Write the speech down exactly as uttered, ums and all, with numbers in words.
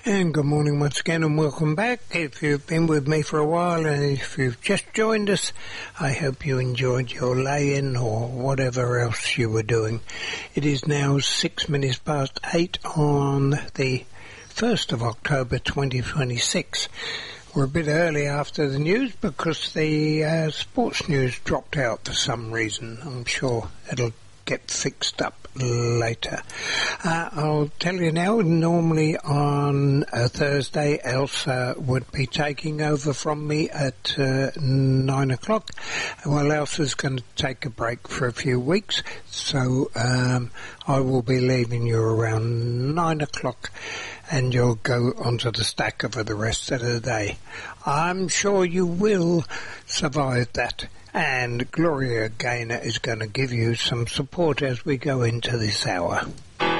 And good morning once again and welcome back. If you've been with me for a while and if you've just joined us, I hope you enjoyed your lay-in or whatever else you were doing. It is now six minutes past eight on the first of October twenty twenty-six. We're a bit early after the news because the uh, sports news dropped out for some reason. I'm sure it'll get fixed up later. Uh, I'll tell you now, normally on a Thursday, Elsa would be taking over from me at uh, nine o'clock. Well, Elsa's going to take a break for a few weeks, so um, I will be leaving you around nine o'clock and you'll go onto the stacker for the rest of the day. I'm sure you will survive that. And Gloria Gaynor is going to give you some support as we go into this hour.